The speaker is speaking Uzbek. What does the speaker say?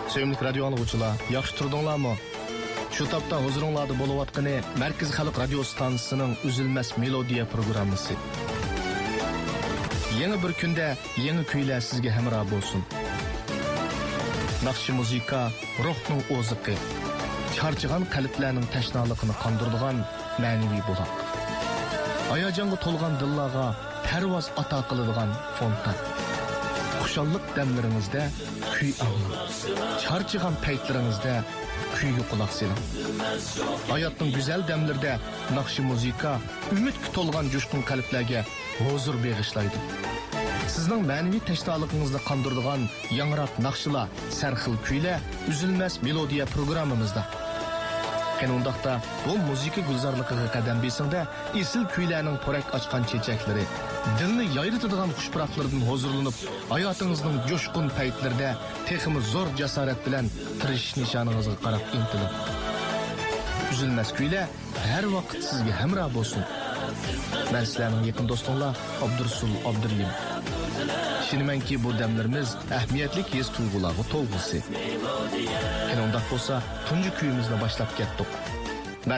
Sevimli radio anlıqçılar, yaxşı turdunlarmı? Şu tapda huzuringlarda bo'layotgani Markaz Xalq radio stansiyasining Üzülmez Melodiya programmasi. Yeni bir kunda yeni kuylar sizga hamroh bo'lsin. Naqshi muzika ruhning o'ziqi, charchagan qalblarning tashnaligini qondiradigan ma'naviy buloq. Hayajonga to'lgan dillarga parvoz ato qiladigan fontan. Xushallik damlaringizda kuy anglang. Charchagan paytlaringizda kuyga quloq soling. Hayotning go'zal damlarida naqshi muzika umidga to'lgan jo'shqin qalblarga huzur bag'ishlaydi. Sizning ma'naviy tashnoligingizni qondiradigan yangrab naqshlar, sarxil kuylar Üzülmez Melodiya programmamizda. Qanundaqda bu muzika gulzorligiga qadam besingda esil kuylarning porak ochgan chechaklari, dilni yayritadigan xushpuroqlardan huzurlanib, hayotingizning jo'shqin paytlarida texmi zo'r jasorat bilan tirishish nishoningizga qarab intilib. Üzülmez kuylar har vaqt sizga hamroh bo'lsin. Men sizlarning yaqin do'stinglar Abdursul Abdurrahim. Şinimenki bu demlerimiz ehmiyetlik his tuyg'ularga to'lg'isi. Undaq bo'lsa, tunji kuyimizni boshlab ketdik.